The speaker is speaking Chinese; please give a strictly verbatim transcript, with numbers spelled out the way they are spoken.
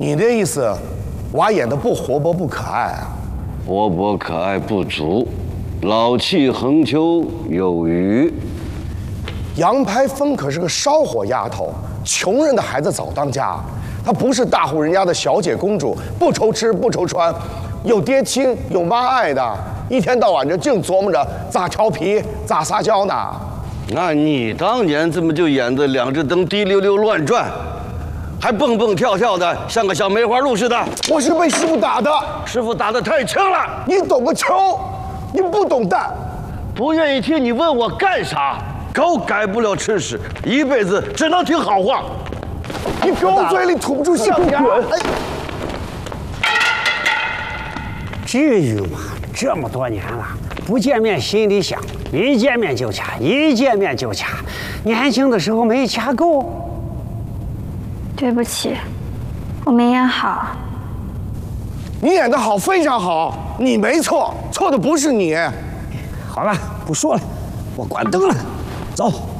你的意思，娃演的不活泼不可爱啊？ 活泼可爱不足，老气横秋有余。 杨排风可是个烧火丫头，穷人的孩子早当家。她不是大户人家的小姐公主，不愁吃不愁穿，有爹亲有妈爱的，一天到晚就净琢磨着咋调皮咋撒娇呢。 那你当年怎么就演的两只灯滴溜溜乱转，还蹦蹦跳跳的，像个小梅花鹿似的？ 我是被师傅打的， 师傅打得太轻了。 你懂个球，你不懂蛋。 不愿意听你问我干啥？狗改不了吃屎，一辈子只能听好话。 你狗嘴里吐不出象牙。哎， 至于吗？这么多年了，不见面心里想，一见面就掐，一见面就掐。年轻的时候没掐够。 对不起，我没演好。 你演得好，非常好，你没错，错的不是你。 好了，不说了，我关灯了，走。